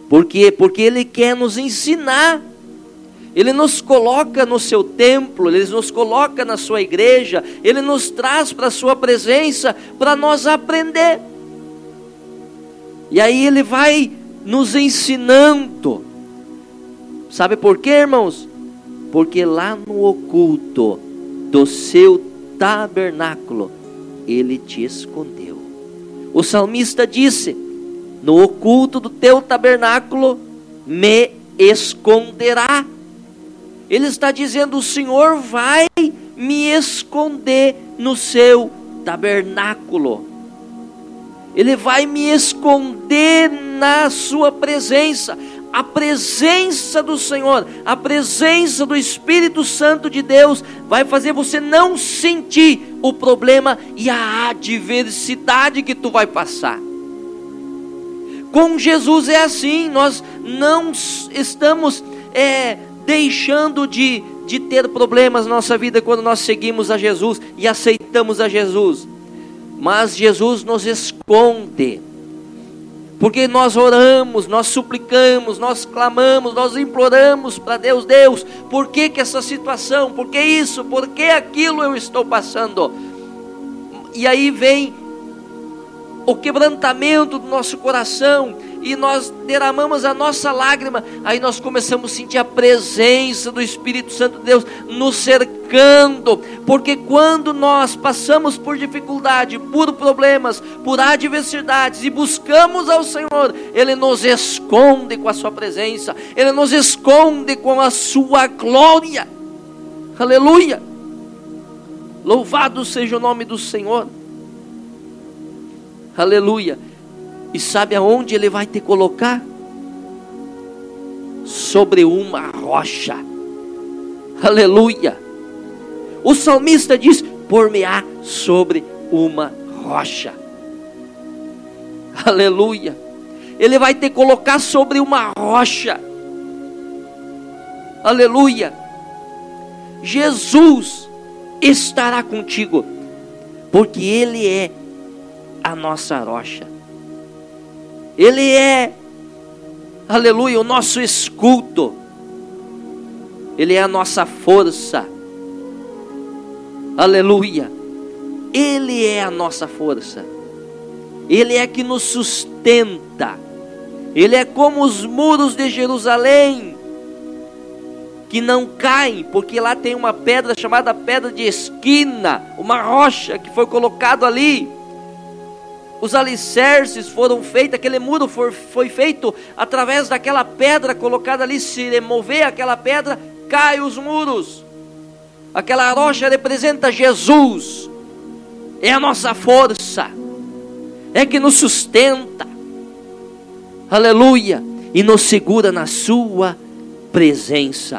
Por quê? Porque Ele quer nos ensinar. Ele nos coloca no seu templo, Ele nos coloca na sua igreja, Ele nos traz para a sua presença, para nós aprender. E aí Ele vai nos ensinando. Sabe por quê, irmãos? Porque lá no oculto do seu tabernáculo, Ele te escondeu. O salmista disse: no oculto do teu tabernáculo me esconderá. Ele está dizendo: o Senhor vai me esconder no seu tabernáculo. Ele vai me esconder na sua presença. A presença do Senhor, a presença do Espírito Santo de Deus vai fazer você não sentir o problema e a adversidade que tu vai passar. Com Jesus é assim, nós não estamos deixando de ter problemas na nossa vida quando nós seguimos a Jesus e aceitamos a Jesus. Mas Jesus nos esconde, porque nós oramos, nós suplicamos, nós clamamos, nós imploramos para Deus: Deus, por que essa situação, por que isso, por que aquilo eu estou passando? E aí vem o quebrantamento do nosso coração, e nós derramamos a nossa lágrima, aí nós começamos a sentir a presença do Espírito Santo de Deus nos cercando, porque quando nós passamos por dificuldade, por problemas, por adversidades, e buscamos ao Senhor, Ele nos esconde com a sua presença, Ele nos esconde com a sua glória. Aleluia! Louvado seja o nome do Senhor. Aleluia! E sabe aonde Ele vai te colocar? Sobre uma rocha. Aleluia! O salmista diz: por-me-á sobre uma rocha. Aleluia! Ele vai te colocar sobre uma rocha. Aleluia! Jesus estará contigo, porque Ele é a nossa rocha. Ele é, aleluia, o nosso escudo. Ele é a nossa força. Aleluia. Ele é a nossa força. Ele é que nos sustenta. Ele é como os muros de Jerusalém, que não caem, porque lá tem uma pedra chamada pedra de esquina, uma rocha que foi colocado ali. Os alicerces foram feitos, aquele muro foi feito através daquela pedra colocada ali. Se remover aquela pedra, cai os muros. Aquela rocha representa Jesus. É a nossa força, é que nos sustenta. Aleluia! E nos segura na sua presença.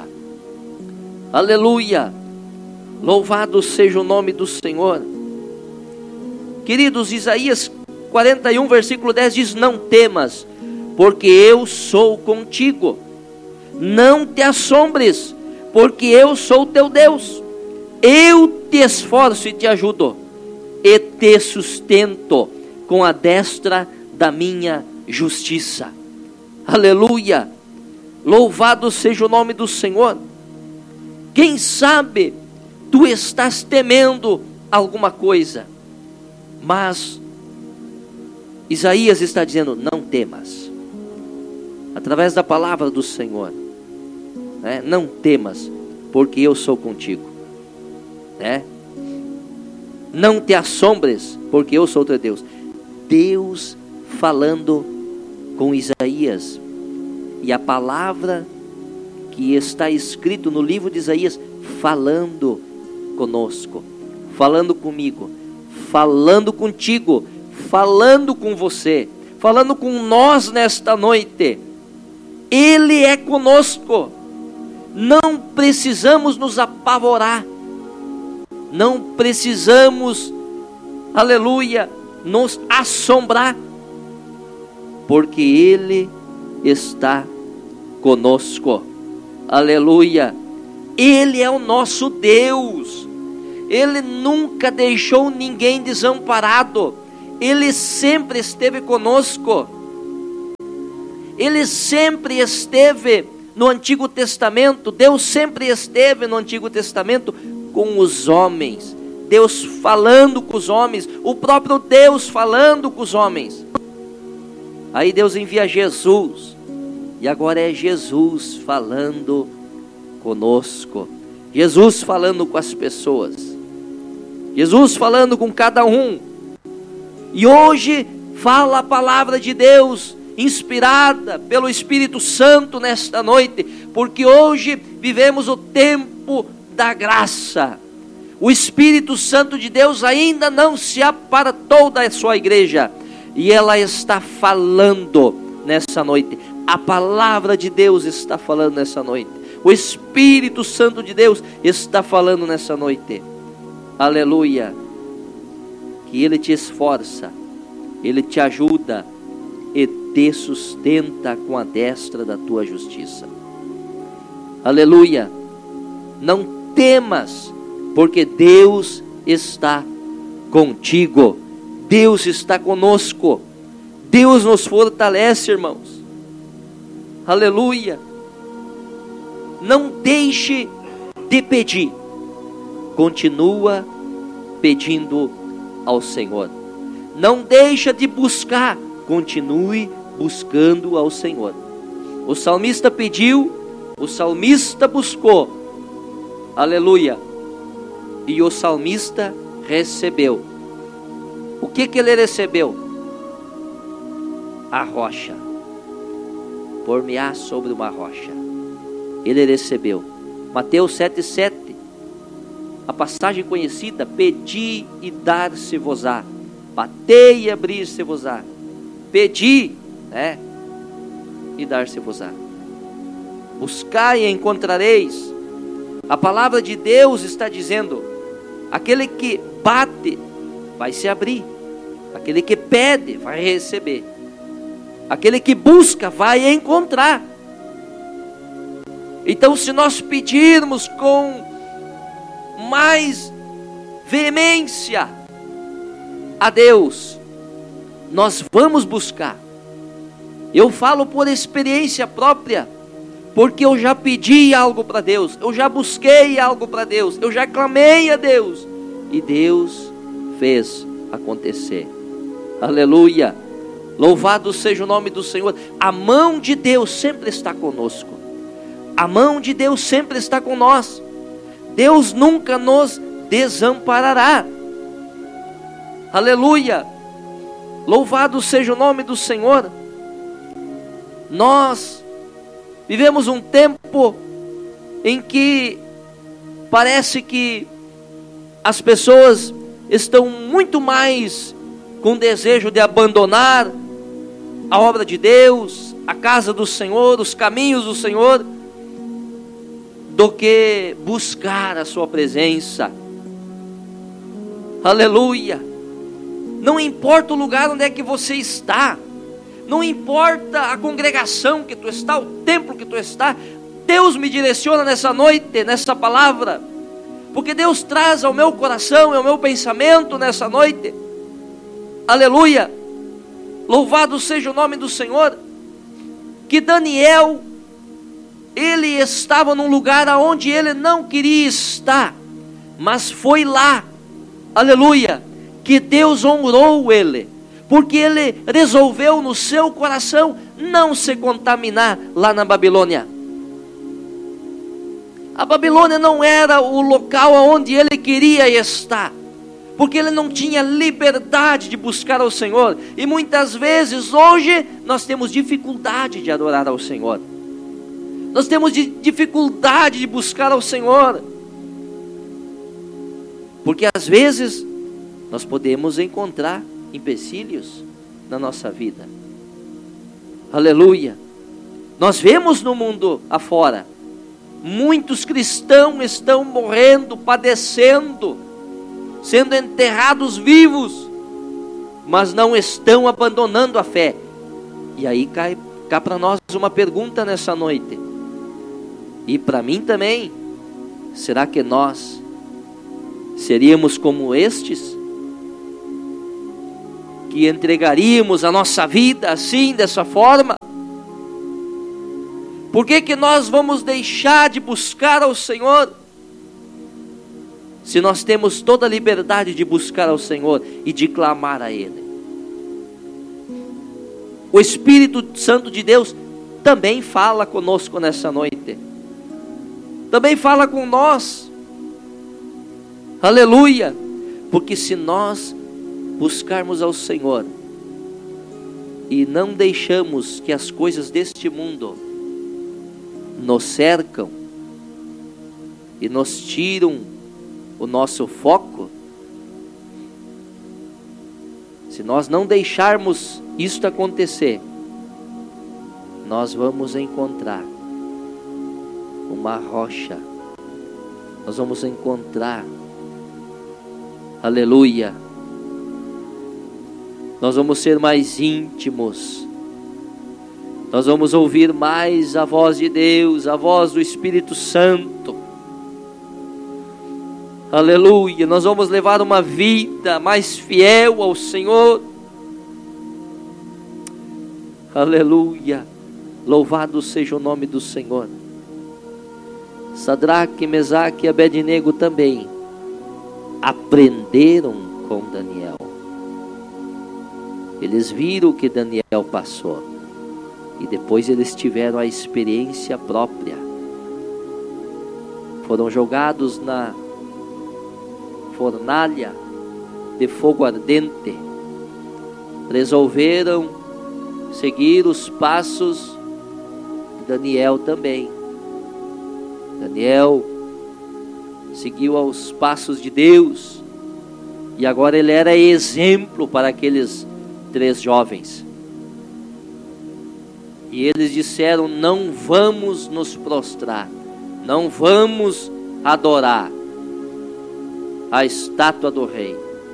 Aleluia! Louvado seja o nome do Senhor. Queridos, Isaías 41, versículo 10 diz: não temas, porque eu sou contigo. Não te assombres, porque eu sou teu Deus. Eu te esforço e te ajudo, e te sustento com a destra da minha justiça. Aleluia! Louvado seja o nome do Senhor. Quem sabe tu estás temendo alguma coisa, mas Isaías está dizendo: não temas, através da palavra do Senhor, né? Não temas, porque eu sou contigo, né? Não te assombres, porque eu sou teu Deus. Deus falando com Isaías, e a palavra que está escrito no livro de Isaías falando conosco, falando comigo, falando contigo, falando com você, falando com nós nesta noite. Ele é conosco. Não precisamos nos apavorar, não precisamos, aleluia, nos assombrar, porque Ele está conosco. Aleluia! Ele é o nosso Deus. Ele nunca deixou ninguém desamparado. Ele sempre esteve conosco. Ele sempre esteve no Antigo Testamento, Deus sempre esteve no Antigo Testamento com os homens. Deus falando com os homens, o próprio Deus falando com os homens. Aí Deus envia Jesus, e agora é Jesus falando conosco, Jesus falando com as pessoas, Jesus falando com cada um. E hoje fala a palavra de Deus, inspirada pelo Espírito Santo nesta noite, porque hoje vivemos o tempo da graça. O Espírito Santo de Deus ainda não se apartou da sua igreja, e ela está falando nessa noite. A palavra de Deus está falando nessa noite. O Espírito Santo de Deus está falando nessa noite. Aleluia. Que Ele te esforça, Ele te ajuda e te sustenta com a destra da tua justiça. Aleluia. Não temas, porque Deus está contigo. Deus está conosco. Deus nos fortalece, irmãos. Aleluia. Não deixe de pedir. Continua pedindo ao Senhor. Não deixa de buscar. Continue buscando ao Senhor. O salmista pediu, o salmista buscou. Aleluia. E o salmista recebeu. O que ele recebeu? A rocha. Por-me-á sobre uma rocha. Ele recebeu. Mateus 7,7. A passagem conhecida: pedi e dar-se-vos-á, batei e abrir-se-vos-á. Pedi, e dar-se-vos-á. Buscai e encontrareis. A palavra de Deus está dizendo: aquele que bate vai se abrir, aquele que pede vai receber, aquele que busca vai encontrar. Então, se nós pedirmos com mais veemência a Deus, nós vamos buscar. Eu falo por experiência própria, porque eu já pedi algo para Deus, eu já busquei algo para Deus, eu já clamei a Deus, e Deus fez acontecer. Aleluia. Louvado seja o nome do Senhor. A mão de Deus sempre está conosco. A mão de Deus sempre está com nós. Deus nunca nos desamparará. Aleluia. Louvado seja o nome do Senhor. Nós vivemos um tempo em que parece que as pessoas estão muito mais com desejo de abandonar a obra de Deus, a casa do Senhor, os caminhos do Senhor, do que buscar a sua presença. Aleluia. Não importa o lugar onde é que você está, não importa a congregação que tu está, o templo que tu está, Deus me direciona nessa noite, nessa palavra, porque Deus traz ao meu coração e ao meu pensamento nessa noite. Aleluia. Louvado seja o nome do Senhor. Que Daniel, ele estava num lugar onde ele não queria estar, mas foi lá, aleluia, que Deus honrou ele, porque ele resolveu no seu coração não se contaminar lá na Babilônia. A Babilônia não era o local onde ele queria estar, porque ele não tinha liberdade de buscar ao Senhor. E muitas vezes hoje nós temos dificuldade de adorar ao Senhor, nós temos dificuldade de buscar ao Senhor, porque às vezes nós podemos encontrar empecilhos na nossa vida. Aleluia. Nós vemos no mundo afora, muitos cristãos estão morrendo, padecendo, sendo enterrados vivos, mas não estão abandonando a fé. E aí cai cá para nós uma pergunta nessa noite, e para mim também: será que nós seríamos como estes, que entregaríamos a nossa vida assim, dessa forma? Por que que nós vamos deixar de buscar ao Senhor? Se nós temos toda a liberdade de buscar ao Senhor e de clamar a Ele. O Espírito Santo de Deus também fala conosco nessa noite. Também fala com nós. Aleluia! Porque se nós buscarmos ao Senhor e não deixamos que as coisas deste mundo nos cercam e nos tiram o nosso foco, se nós não deixarmos isto acontecer, nós vamos encontrar uma rocha, nós vamos encontrar, aleluia, nós vamos ser mais íntimos, nós vamos ouvir mais a voz de Deus, a voz do Espírito Santo, aleluia, nós vamos levar uma vida mais fiel ao Senhor, aleluia, louvado seja o nome do Senhor. Sadraque, Mesaque e Abednego também aprenderam com Daniel. Eles viram o que Daniel passou e depois eles tiveram a experiência própria. Foram jogados na fornalha de fogo ardente. Resolveram seguir os passos de Daniel também. Daniel seguiu aos passos de Deus e agora ele era exemplo para aqueles 3 jovens. E eles disseram: não vamos nos prostrar, não vamos adorar a estátua do rei.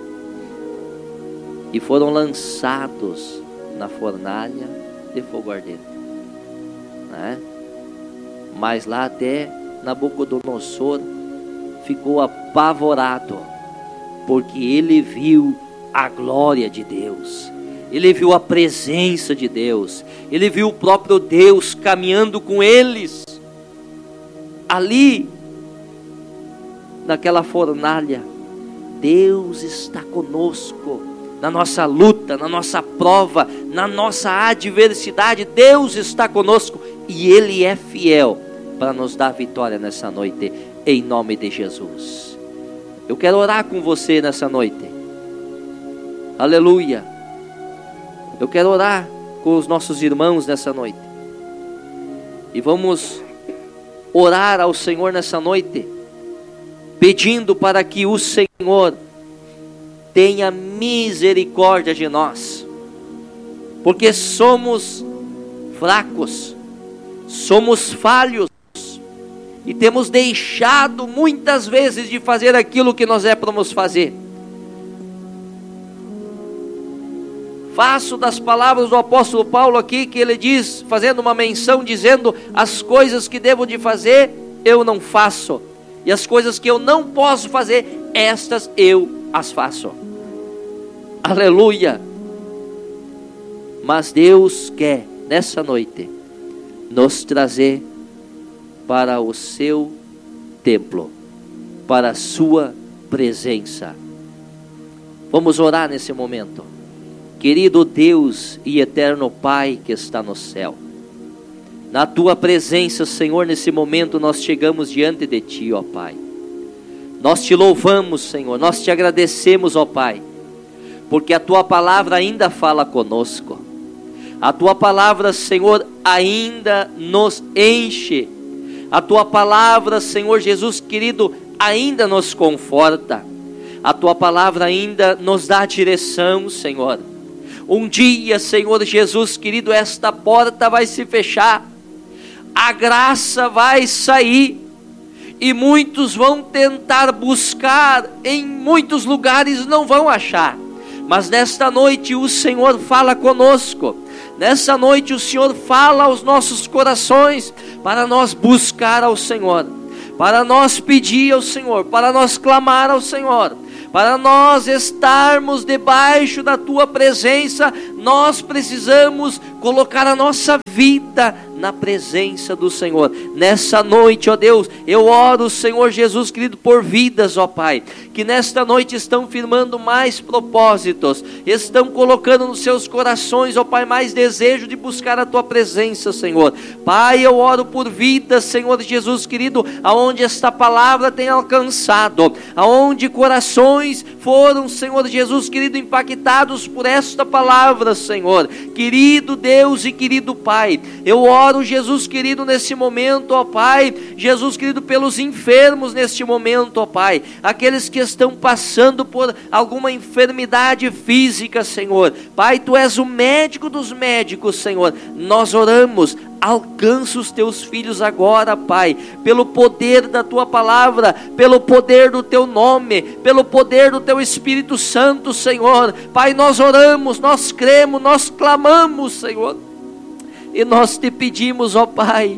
E foram lançados na fornalha de fogo ardente, né? Mas lá até Nabucodonosor ficou apavorado, porque ele viu a glória de Deus, ele viu a presença de Deus, ele viu o próprio Deus caminhando com eles, ali, naquela fornalha. Deus está conosco, na nossa luta, na nossa prova, na nossa adversidade, Deus está conosco, e Ele é fiel para nos dar vitória nessa noite, em nome de Jesus. Eu quero orar com você nessa noite, aleluia. Eu quero orar com os nossos irmãos nessa noite, e vamos orar ao Senhor nessa noite, pedindo para que o Senhor tenha misericórdia de nós, porque somos fracos, somos falhos, e temos deixado muitas vezes de fazer aquilo que nós éramos fazer. Faço das palavras do apóstolo Paulo aqui, que ele diz, fazendo uma menção, dizendo: as coisas que devo de fazer, eu não faço, e as coisas que eu não posso fazer, estas eu as faço. Aleluia. Mas Deus quer nessa noite nos trazer para o seu templo, para a sua presença. Vamos orar nesse momento. Querido Deus e eterno Pai que está no céu, na tua presença, Senhor, nesse momento nós chegamos diante de ti, ó Pai. Nós te louvamos, Senhor, nós te agradecemos, ó Pai, porque a tua palavra ainda fala conosco. A tua palavra, Senhor, ainda nos enche. A tua palavra, Senhor Jesus querido, ainda nos conforta. A tua palavra ainda nos dá direção, Senhor. Um dia, Senhor Jesus querido, esta porta vai se fechar, a graça vai sair, e muitos vão tentar buscar em muitos lugares, não vão achar. Mas nesta noite o Senhor fala conosco. Nessa noite o Senhor fala aos nossos corações, para nós buscar ao Senhor, para nós pedir ao Senhor, para nós clamar ao Senhor, para nós estarmos debaixo da tua presença. Nós precisamos colocar a nossa vida na presença do Senhor. Nessa noite, ó Deus, eu oro, Senhor Jesus querido, por vidas, ó Pai, que nesta noite estão firmando mais propósitos, estão colocando nos seus corações, ó Pai, mais desejo de buscar a Tua presença, Senhor. Pai, eu oro por vidas, Senhor Jesus querido, aonde esta palavra tem alcançado, aonde corações foram, Senhor Jesus querido, impactados por esta palavra, Senhor. Querido Deus e querido Pai, eu oro, Jesus querido, nesse momento, ó Pai, Jesus querido, pelos enfermos neste momento, ó Pai, aqueles que estão passando por alguma enfermidade física, Senhor. Pai, Tu és o médico dos médicos, Senhor. Nós oramos, alcança os Teus filhos agora, Pai, pelo poder da Tua palavra, pelo poder do Teu nome, pelo poder do Teu Espírito Santo, Senhor. Pai, nós oramos, nós cremos, nós clamamos, Senhor, e nós Te pedimos, ó Pai,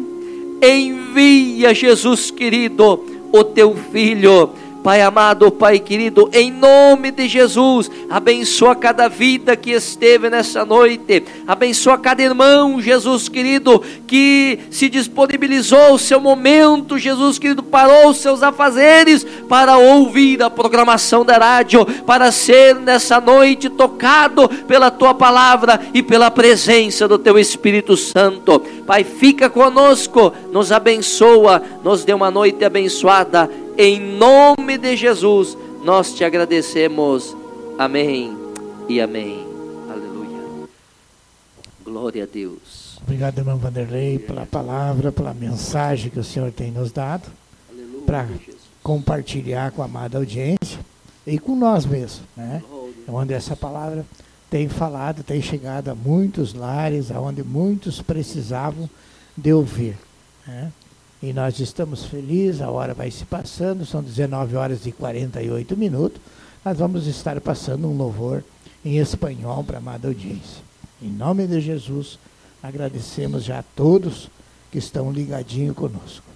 envia, Jesus querido, o Teu Filho. Pai amado, Pai querido, em nome de Jesus, abençoa cada vida que esteve nessa noite, abençoa cada irmão, Jesus querido, que se disponibilizou o seu momento, Jesus querido, parou os seus afazeres para ouvir a programação da rádio, para ser nessa noite tocado pela Tua palavra e pela presença do Teu Espírito Santo. Pai, fica conosco, nos abençoa, nos dê uma noite abençoada. Em nome de Jesus, nós Te agradecemos. Amém e amém. Aleluia. Glória a Deus. Obrigado, irmão Vanderlei, pela palavra, pela mensagem que o Senhor tem nos dado, para compartilhar com a amada audiência e com nós mesmos, né? Onde essa palavra tem falado, tem chegado a muitos lares, onde muitos precisavam de ouvir, né? E nós estamos felizes, a hora vai se passando, são 19 horas e 48 minutos. Nós vamos estar passando um louvor em espanhol para a amada audiência. Em nome de Jesus, agradecemos já a todos que estão ligadinhos conosco.